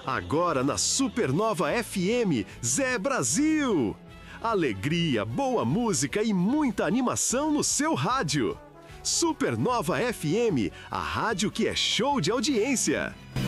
Agora na Supernova FM, Zé Brasil! Alegria, boa música e muita animação no seu rádio. Supernova FM, a rádio que é show de audiência.